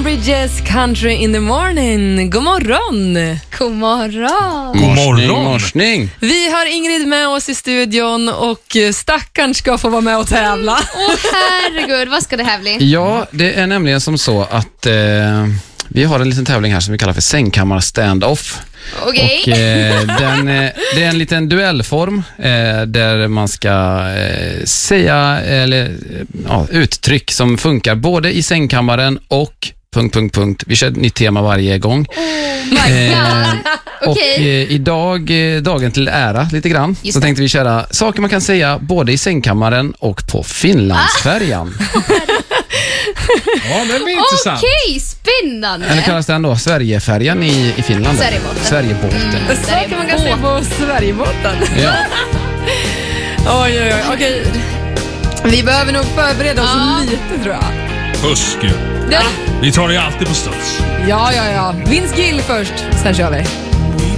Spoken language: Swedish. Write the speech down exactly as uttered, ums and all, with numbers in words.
Bridges, Country in the morning. God morgon. God morgon. God morgon. Morsning. Vi har Ingrid med oss i studion och stackaren ska få vara med och tävla. Åh oh, herregud, vad ska det här bli? Ja, det är nämligen som så att eh, vi har en liten tävling här som vi kallar för sängkammar stand-off. Okay. Och eh, den, eh, det är en liten duellform eh, där man ska eh, säga eller, ja, uttryck som funkar både i sängkammaren och punkt, punkt, punkt. Vi kör ett nytt tema varje gång. Oh my God. Eh, och okay. eh, idag, eh, dagen till ära lite grann, Just så det. tänkte vi köra saker man kan säga både i sängkammaren och på Finlandsfärjan. Ja, det blir intressant. Okej, okay, spännande. Eller kallas den då Sverigefärjan i, i Finland? Sverigebåten. Sverigebåten. Mm. Saker man kan säga på Sverigebåten. Ja. Oj, oj, oj. Okej. Vi behöver nog förbereda oss Ja. lite, tror jag. Husk ju. Ja. Vi tar det alltid på studs. Ja, ja, ja. Vince Gill först, sen kör vi.